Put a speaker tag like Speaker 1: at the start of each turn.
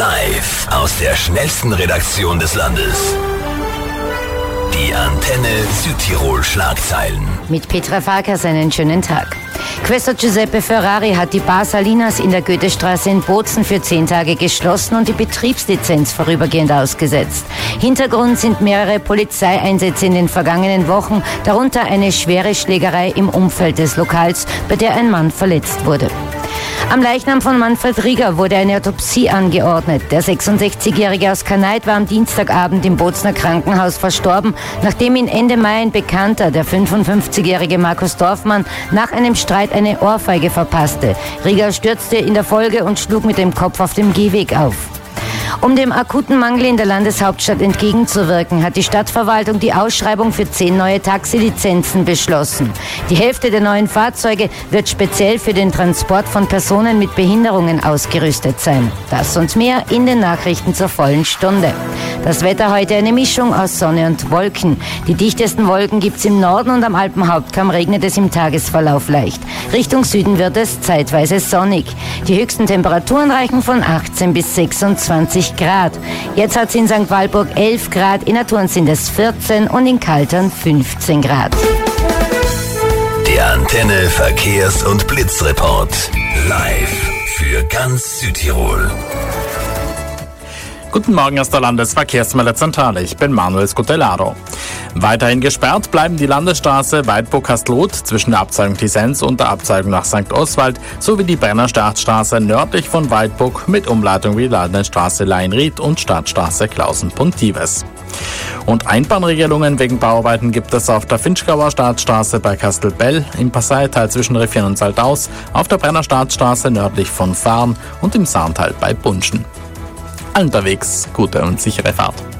Speaker 1: Live aus der schnellsten Redaktion des Landes. Die Antenne Südtirol Schlagzeilen.
Speaker 2: Mit Petra Farkas einen schönen Tag. Quester Giuseppe Ferrari hat die Bar Salinas in der Goethestraße in Bozen für 10 Tage geschlossen und die Betriebslizenz vorübergehend ausgesetzt. Hintergrund sind mehrere Polizeieinsätze in den vergangenen Wochen, darunter eine schwere Schlägerei im Umfeld des Lokals, bei der ein Mann verletzt wurde. Am Leichnam von Manfred Rieger wurde eine Autopsie angeordnet. Der 66-Jährige aus Kanait war am Dienstagabend im Bozener Krankenhaus verstorben, nachdem ihn Ende Mai ein Bekannter, der 55-jährige Markus Dorfmann, nach einem Streit eine Ohrfeige verpasste. Rieger stürzte in der Folge und schlug mit dem Kopf auf dem Gehweg auf. Um dem akuten Mangel in der Landeshauptstadt entgegenzuwirken, hat die Stadtverwaltung die Ausschreibung für 10 neue Taxilizenzen beschlossen. Die Hälfte der neuen Fahrzeuge wird speziell für den Transport von Personen mit Behinderungen ausgerüstet sein. Das und mehr in den Nachrichten zur vollen Stunde. Das Wetter heute eine Mischung aus Sonne und Wolken. Die dichtesten Wolken gibt's im Norden und am Alpenhauptkamm regnet es im Tagesverlauf leicht. Richtung Süden wird es zeitweise sonnig. Die höchsten Temperaturen reichen von 18 bis 26 Grad. Jetzt hat es in St. Walburg 11 Grad, in Aturn sind es 14 und in Kaltern 15 Grad.
Speaker 1: Der Antenne Verkehrs- und Blitzreport. Live für ganz Südtirol.
Speaker 3: Guten Morgen aus der Landesverkehrsmeldezentrale. Ich bin Manuel Scutellaro. Weiterhin gesperrt bleiben die Landesstraße Weidburg-Kastelruth zwischen der Abzweigung Tisens und der Abzweigung nach St. Oswald sowie die Brenner Stadtstraße nördlich von Weidburg mit Umleitung wie Landesstraße Leinried und Stadtstraße Klausen-Pontives. Und Einbahnregelungen wegen Bauarbeiten gibt es auf der Finchgauer Stadtstraße bei Kastelbell, im Passaital zwischen Riffieren und Saldaus, auf der Brenner Stadtstraße nördlich von Farn und im Saartal bei Bunschen. Unterwegs gute und sichere Fahrt.